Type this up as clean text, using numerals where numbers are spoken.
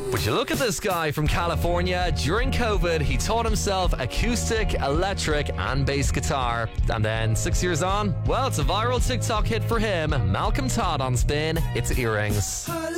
Would you look at this guy from California? During COVID, he taught himself acoustic, electric, and bass guitar. And then 6 years on, well, it's a viral TikTok hit for him. Malcolm Todd on Spin. It's Earrings.